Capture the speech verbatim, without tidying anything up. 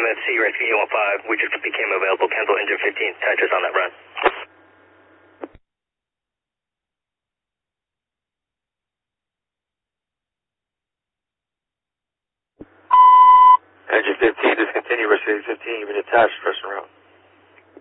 F C Rescue eight one five, we just became available. Cancel engine fifteen, touch us on that run. Engine fifteen, discontinue, Rescue fifteen, you've been attached, first en route.